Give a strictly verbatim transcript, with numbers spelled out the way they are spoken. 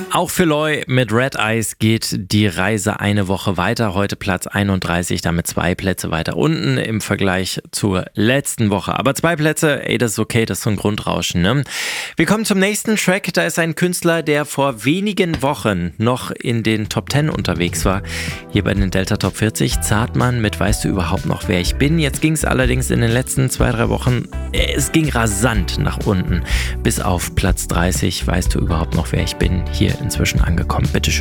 Auch für Loy mit Red Eyes geht die Reise eine Woche weiter. Heute Platz einunddreißig, damit zwei Plätze weiter unten im Vergleich zur letzten Woche. Aber zwei Plätze, ey, das ist okay, das ist so ein Grundrauschen, ne? Wir kommen zum nächsten Track. Da ist ein Künstler, der vor wenigen Wochen noch in den Top zehn unterwegs war. Hier bei den Delta Top vierzig. Zartmann mit Weißt du überhaupt noch, wer ich bin? Jetzt ging es allerdings in den letzten zwei, drei Wochen, es ging rasant nach unten. Bis auf Platz dreißig. Weißt du überhaupt noch, wer ich bin? Hier inzwischen angekommen. Bitte schön.